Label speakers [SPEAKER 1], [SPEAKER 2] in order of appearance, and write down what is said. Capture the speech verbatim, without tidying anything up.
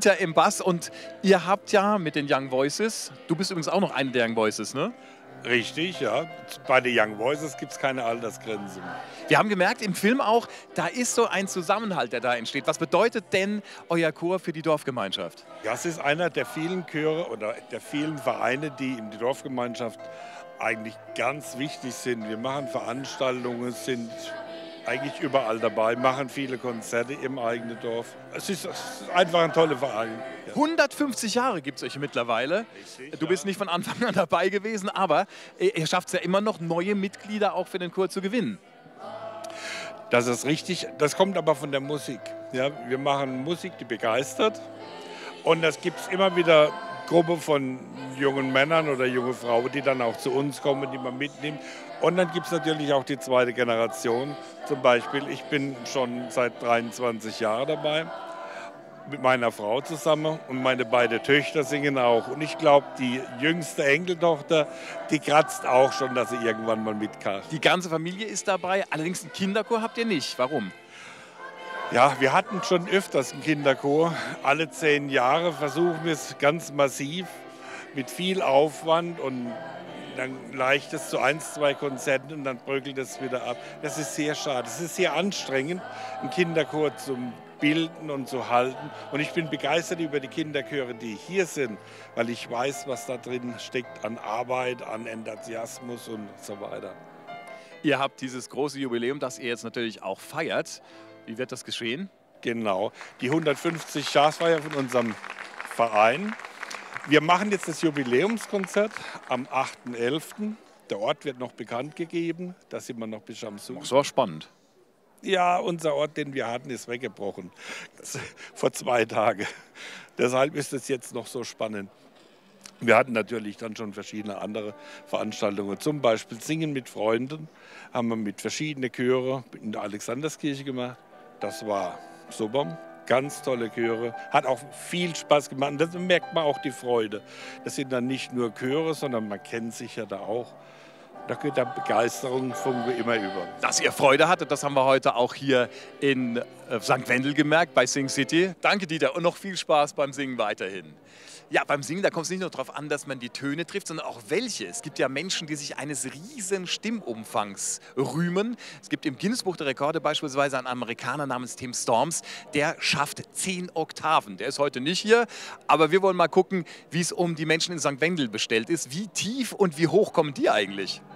[SPEAKER 1] Dieter im Bass und ihr habt ja mit den Young Voices, du bist übrigens auch noch eine der Young Voices, ne?
[SPEAKER 2] Richtig, ja. Bei den Young Voices gibt es keine Altersgrenzen.
[SPEAKER 1] Wir haben gemerkt im Film auch, da ist so ein Zusammenhalt, der da entsteht. Was bedeutet denn euer Chor für die Dorfgemeinschaft?
[SPEAKER 2] Das ist einer der vielen Chöre oder der vielen Vereine, die in der Dorfgemeinschaft eigentlich ganz wichtig sind. Wir machen Veranstaltungen, sind eigentlich überall dabei, machen viele Konzerte im eigenen Dorf. Es ist, es ist einfach ein toller Verein. Ja.
[SPEAKER 1] hundertfünfzig Jahre gibt es euch mittlerweile.
[SPEAKER 2] Richtig,
[SPEAKER 1] du bist
[SPEAKER 2] ja.
[SPEAKER 1] nicht von Anfang an dabei gewesen, aber ihr schafft es ja immer noch, neue Mitglieder auch für den Chor zu gewinnen.
[SPEAKER 2] Das ist richtig, das kommt aber von der Musik. Ja, wir machen Musik, die begeistert. Und es gibt immer wieder Gruppe von jungen Männern oder junge Frauen, die dann auch zu uns kommen, die man mitnimmt. Und dann gibt es natürlich auch die zweite Generation. Zum Beispiel, ich bin schon seit dreiundzwanzig Jahren dabei, mit meiner Frau zusammen und meine beiden Töchter singen auch. Und ich glaube, die jüngste Enkeltochter, die kratzt auch schon, dass sie irgendwann mal mitkam.
[SPEAKER 1] Die ganze Familie ist dabei, allerdings einen Kinderchor habt ihr nicht. Warum?
[SPEAKER 2] Ja, wir hatten schon öfters einen Kinderchor. Alle zehn Jahre versuchen wir es ganz massiv, mit viel Aufwand und dann leicht es zu ein, zwei Konzerten und dann bröckelt es wieder ab. Das ist sehr schade. Es ist sehr anstrengend, einen Kinderchor zu bilden und zu halten. Und ich bin begeistert über die Kinderchöre, die hier sind, weil ich weiß, was da drin steckt an Arbeit, an Enthusiasmus und so weiter.
[SPEAKER 1] Ihr habt dieses große Jubiläum, das ihr jetzt natürlich auch feiert. Wie wird das geschehen?
[SPEAKER 2] Genau, die hundertfünfzig Jahresfeier von unserem Verein. Wir machen jetzt das Jubiläumskonzert am achten elften Der Ort wird noch bekannt gegeben, da sind wir noch bis am Suchen.
[SPEAKER 1] Das war spannend.
[SPEAKER 2] Ja, unser Ort, den wir hatten, ist weggebrochen vor zwei Tagen. Deshalb ist es jetzt noch so spannend. Wir hatten natürlich dann schon verschiedene andere Veranstaltungen, zum Beispiel Singen mit Freunden, haben wir mit verschiedenen Chöre in der Alexanderskirche gemacht. Das war super, ganz tolle Chöre, hat auch viel Spaß gemacht und da merkt man auch die Freude. Das sind dann nicht nur Chöre, sondern man kennt sich ja da auch. Da geht der Begeisterung funke immer über.
[SPEAKER 1] Dass ihr Freude hattet, das haben wir heute auch hier in Sankt Wendel gemerkt, bei Sing City. Danke, Dieter, und noch viel Spaß beim Singen weiterhin. Ja, beim Singen, da kommt es nicht nur darauf an, dass man die Töne trifft, sondern auch welche. Es gibt ja Menschen, die sich eines riesen Stimmumfangs rühmen. Es gibt im Guinness-Buch der Rekorde beispielsweise einen Amerikaner namens Tim Storms, der schafft zehn Oktaven. Der ist heute nicht hier, aber wir wollen mal gucken, wie es um die Menschen in Sankt Wendel bestellt ist. Wie tief und wie hoch kommen die eigentlich?